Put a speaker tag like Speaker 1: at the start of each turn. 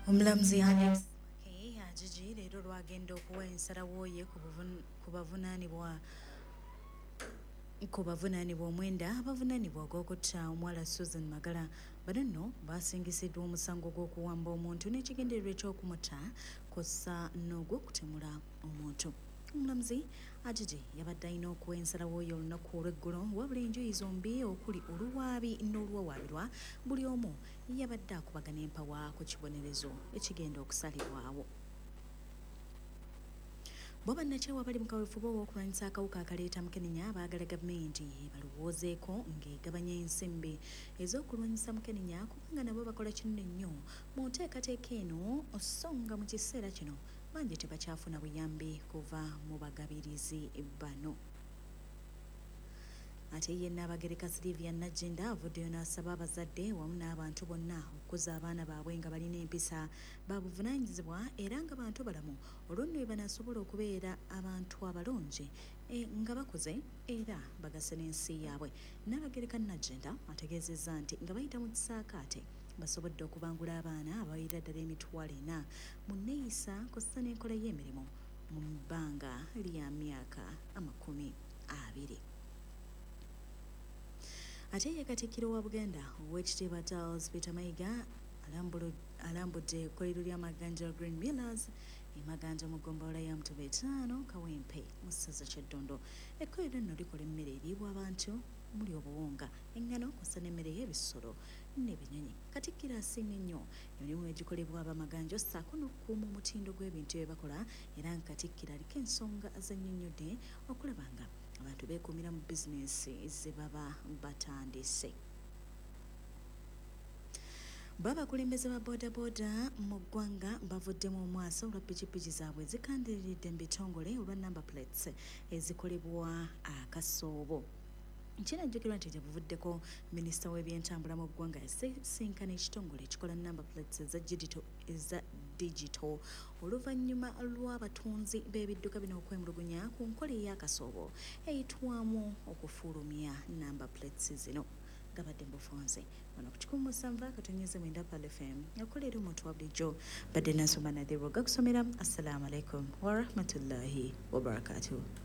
Speaker 1: Omulamuzi Alex Mackay Ajiji leero lwagenda okuwa ensalawo ye ku bavunaanibwa omwenda abavunaanibwa ogw'okutta omuwala Susan Magala. Bano nno baasingisiddwa omusango gw'okuwamba omuntu n'ekigendererwa eky'okumutta kw'ossa n'ogw'okutemula omuntu. Omulamuzi Ajiji yabadde alina okuwa ensalawo ye olunaku olw'eggulo wabula enjuyi zombi okuli oluwaabi n'oluwawaabirwa buli omu yabadde akubagana empawa ku kibonerezo ekigenda okusalibwawo. Bo bannakyewa bali mu kaweefube w'okulwanyisa akawuka akaleeta mukenenya baagala gavumenti balowoozeeko ng'egabanya ensimbi ez'okulwanyisa mukenenya kubanga nabo bakola kinene nnyo mu nteekateeka eno so nga mu kiseera kino bangi tebakyafuna buyambi kuva mu bagabirizi bano. Ate ye Nnaabagereka Sylvia Nagginda avuddeyo n'asaba abazadde wamu n'abantu bonna okukuza abaana baabwe nga balina empisa babuvunaanyizibwa era nga bantu balamu olw'enno bwe banaasobola okubeera abantu abalungi nga bakuze era bagase n'ensi yaabwe. Nnaabagereka Nagginda ategeezezza nti nga bayita mu kisaakaate basobodde okubangula abaana abawerera ddala emitwalo 4 mu nneeyisa kw'ossa n'enkola y'emirimu mu bbanga lya myaka 20. Ate ye Katikkiro wa Buganda Oweekitiibwa Charles Peter Mayiga alambudde ekkolero ly'amaganja Green Millers emaganja mu ggombolola ya Mutobo 5 Kawempe mu ssaza Kyaddondo. Ekkolero nno likola emmere eriibwa abantu muli obuwunga, eŋŋano kw'ossa n'emmere y'ebisolo n'ebinyonyi. Katikkiro asiimye nnyo emirimu egikolebwa abamaganja ssaako n'okukuuma omutindo gw'ebintu bye bakola era nga Katikkiro aliko ensonga z'annyonnyodde okulaba nga abantu beekuumira mu bizinensi ze baba batandise. Babakulembeze ba boodabooda mu ggwanga bavuddemu omwasa olwa pikipiki zaabwe zikandiriridde mu bitongole olwa number plates ezikolebwa akasoobo. Kinajjukirwa nti tebuvuddeko minisita w'ebyentambula mu ggwanga yasisinkana ekitongole ekikola number plates eza digital oluvannyuma lw'abatunzi b'ebidduka bino okwemulugunya ku nkola ey'akasoobo eyitwamu okufulumya number plates zino. Gabadde mbufunze wano ku 107.9 Pal FM yakolera omuntu wa bulijjo badde nasoma nadhiro gakusomera. Assalamu alaikum warahmatullahi wabarakatuh.